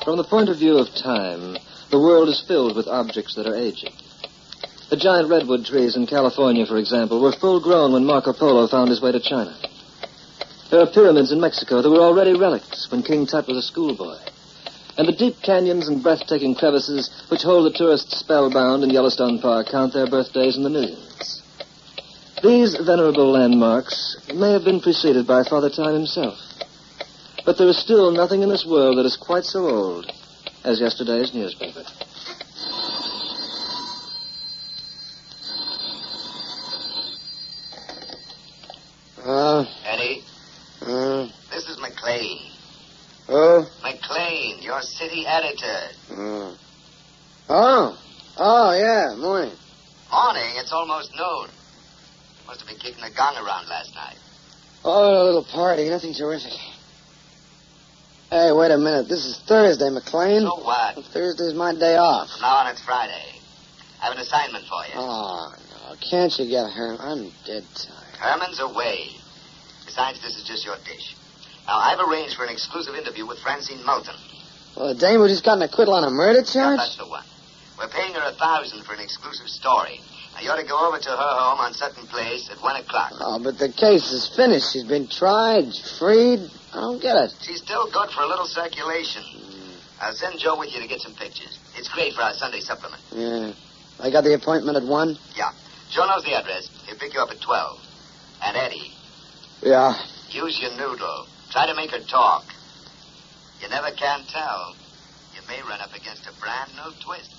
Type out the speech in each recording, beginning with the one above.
From the point of view of time, the world is filled with objects that are aging. The giant redwood trees in California, for example, were full grown when Marco Polo found his way to China. There are pyramids in Mexico that were already relics when King Tut was a schoolboy. And the deep canyons and breathtaking crevices which hold the tourists spellbound in Yellowstone Park count their birthdays in the millions. These venerable landmarks may have been preceded by Father Time himself. But there is still nothing in this world that is quite so old as yesterday's newspaper. Eddie? This is McLean. Oh? McLean, your city editor. Oh, yeah, morning. Morning, it's almost noon. Must have been kicking the gong around last night. Oh, a little party, nothing terrific. Hey, wait a minute. This is Thursday, McLean. So what? Thursday's my day off. From now on, it's Friday. I have an assignment for you. Oh, no. Can't you get Herman? I'm dead tired. Herman's away. Besides, this is just your dish. Now, I've arranged for an exclusive interview with Francine Moulton. Well, the dame who just got an acquittal on a murder charge? Yeah, that's the one. We're paying her $1,000 for an exclusive story. Now, you ought to go over to her home on Sutton Place at 1 o'clock. Oh, but the case is finished. She's been tried, freed. I don't get it. She's still good for a little circulation. I'll send Joe with you to get some pictures. It's great for our Sunday supplement. Yeah. I got the appointment at 1? Yeah. Joe knows the address. He'll pick you up at 12. And Eddie. Yeah. Use your noodle. Try to make her talk. You never can tell. You may run up against a brand new twist.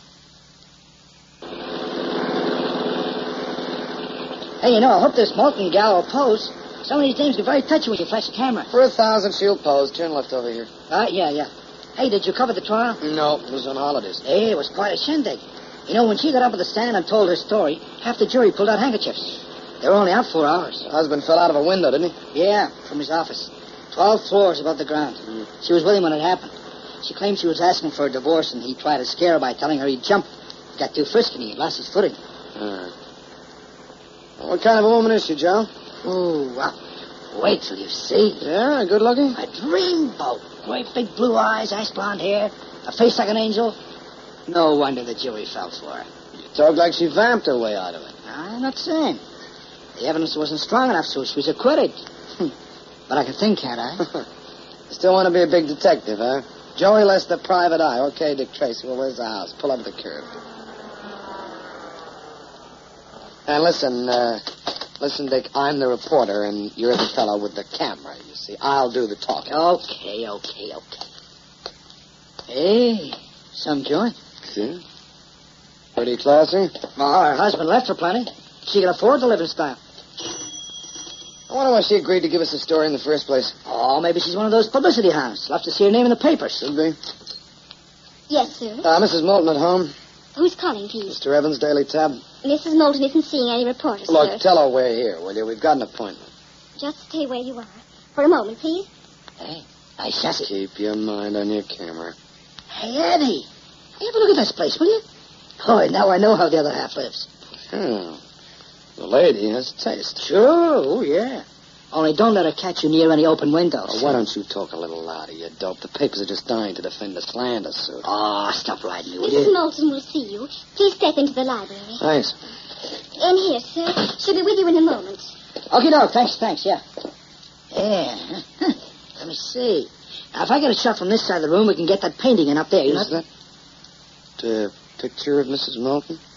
Hey, I hope this Moulton gal will pose. Some of these dames get very touchy when you flash the camera. For $1,000, she'll pose. Turn left over here. Yeah. Hey, did you cover the trial? No, it was on holidays. Hey, it was quite a shindig. When she got up at the stand and told her story, half the jury pulled out handkerchiefs. They were only out 4 hours. Her husband fell out of a window, didn't he? Yeah, from his office. 12 floors above the ground. She was with him when it happened. She claimed she was asking for a divorce, and he tried to scare her by telling her he'd jumped. He got too frisky, and he lost his footing. What kind of a woman is she, Joe? Oh, well, wait till you see. Yeah, good looking? A dreamboat. Great big blue eyes, ash blonde hair, a face like an angel. No wonder the jury fell for her. You talk like she vamped her way out of it. I'm not saying. The evidence wasn't strong enough, so she was acquitted. But I can think, can't I? Still want to be a big detective, huh? Joey Lester, private eye. Okay, Dick Tracy. Well, where's the house? Pull up the curb. And listen, Dick, I'm the reporter, and you're the fellow with the camera, you see. I'll do the talking. Okay. Hey, some joint. See? Pretty classy. Well, her husband left her plenty. She can afford to live in style. I wonder why she agreed to give us the story in the first place. Oh, maybe she's one of those publicity hounds. Loves to see her name in the papers. Should be. Yes, sir. Mrs. Moulton at home. Who's calling, please? Mr. Evans, Daily Tab. Mrs. Moulton isn't seeing any reporters, Look, sir. tell her we're here, will you? We've got an appointment. Just stay where you are. For a moment, please. Hey, nice sassy. Keep your mind on your camera. Hey, Eddie. Hey, have a look at this place, will you? Oh, now I know how the other half lives. The lady has taste. Sure, oh, yeah. Only don't let her catch you near any open windows. Oh, why don't you talk a little louder, you dope? The papers are just dying to defend the slander suit. Oh, stop riding me, will Mrs. you? Moulton will see you. Please step into the library. Thanks. In here, sir. She'll be with you in a moment. Okay, dog. Thanks, yeah. Yeah. Let me see. Now, if I get a shot from this side of the room, we can get that painting in up there. Is that a picture of Mrs. Moulton?